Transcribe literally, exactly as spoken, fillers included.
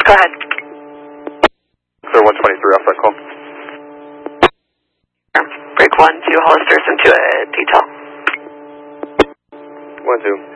Go ahead. Sir, one twenty-three off that call. Break one, two Hollister, some to a detail. One, two.